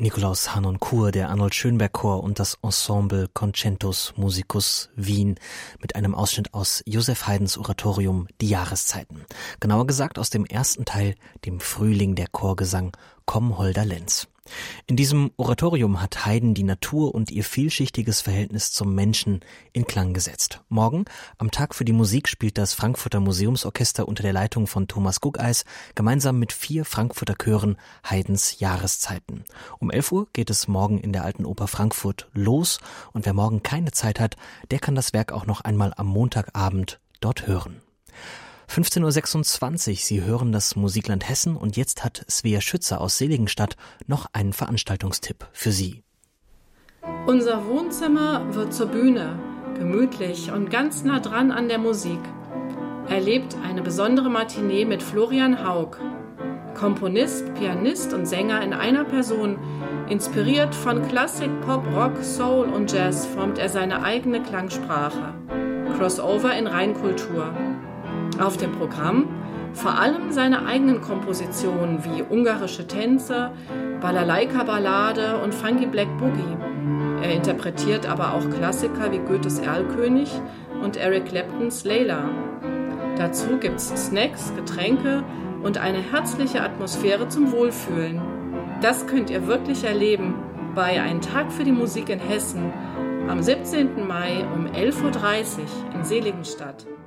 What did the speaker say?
Nikolaus Harnoncourt, der Arnold Schönberg Chor und das Ensemble Concentus Musicus Wien mit einem Ausschnitt aus Joseph Haydns Oratorium Die Jahreszeiten. Genauer gesagt aus dem ersten Teil, dem Frühling, der Chorgesang Komm holder Lenz. In diesem Oratorium hat Haydn die Natur und ihr vielschichtiges Verhältnis zum Menschen in Klang gesetzt. Morgen, am Tag für die Musik, spielt das Frankfurter Museumsorchester unter der Leitung von Thomas Guggeis gemeinsam mit 4 Frankfurter Chören Haydns Jahreszeiten. Um 11 Uhr geht es morgen in der Alten Oper Frankfurt los und wer morgen keine Zeit hat, der kann das Werk auch noch einmal am Montagabend dort hören. 15.26 Uhr, Sie hören das Musikland Hessen und jetzt hat Svea Schützer aus Seligenstadt noch einen Veranstaltungstipp für Sie. Unser Wohnzimmer wird zur Bühne, gemütlich und ganz nah dran an der Musik. Erlebt eine besondere Matinee mit Florian Haug. Komponist, Pianist und Sänger in einer Person. Inspiriert von Klassik, Pop, Rock, Soul und Jazz formt er seine eigene Klangsprache. Crossover in Reinkultur. Auf dem Programm vor allem seine eigenen Kompositionen wie ungarische Tänze, Balalaika-Ballade und Funky Black Boogie. Er interpretiert aber auch Klassiker wie Goethes Erlkönig und Eric Claptons Layla. Dazu gibt's Snacks, Getränke und eine herzliche Atmosphäre zum Wohlfühlen. Das könnt ihr wirklich erleben bei Ein Tag für die Musik in Hessen am 17. Mai um 11.30 Uhr in Seligenstadt.